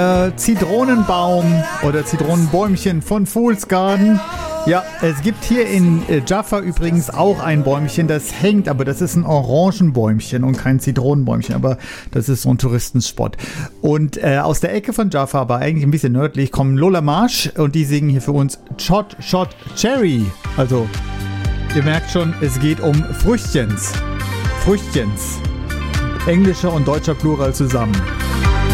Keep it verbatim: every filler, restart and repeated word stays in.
Äh, Zitronenbaum oder Zitronenbäumchen von Fool's Garden. Ja, es gibt hier in äh, Jaffa übrigens auch ein Bäumchen, das hängt, aber das ist ein Orangenbäumchen und kein Zitronenbäumchen, aber das ist so ein Touristenspot. Und äh, aus der Ecke von Jaffa, aber eigentlich ein bisschen nördlich, kommen Lola Marsh und die singen hier für uns Chot Shot Cherry. Also, ihr merkt schon, es geht um Früchtchens. Früchtchens. Englischer und deutscher Plural zusammen.